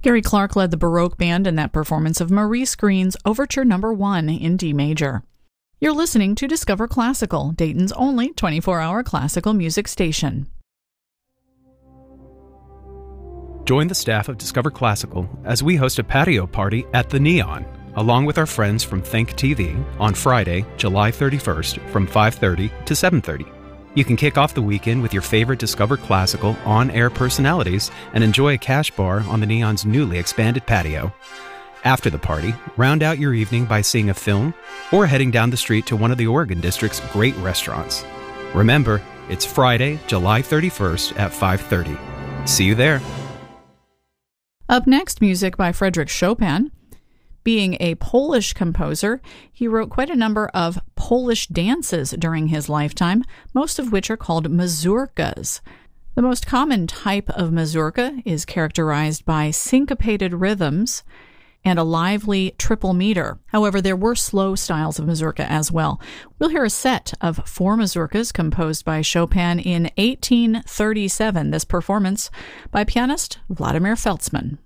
Gary Clark led the Baroque Band in that performance of Maurice Green's Overture No. 1 in D major. You're listening to Discover Classical, Dayton's only 24-hour classical music station. Join the staff of Discover Classical as we host a patio party at the Neon, along with our friends from Think TV on Friday, July 31st from 5:30 to 7:30. You can kick off the weekend with your favorite Discover Classical on-air personalities and enjoy a cash bar on the Neon's newly expanded patio. After the party, round out your evening by seeing a film or heading down the street to one of the Oregon District's great restaurants. Remember, it's Friday, July 31st at 5:30. See you there. Up next, music by Frédéric Chopin. Being a Polish composer, he wrote quite a number of Polish dances during his lifetime, most of which are called mazurkas. The most common type of mazurka is characterized by syncopated rhythms and a lively triple meter. However, there were slow styles of mazurka as well. We'll hear a set of 4 mazurkas composed by Chopin in 1837, this performance by pianist Vladimir Feltzman.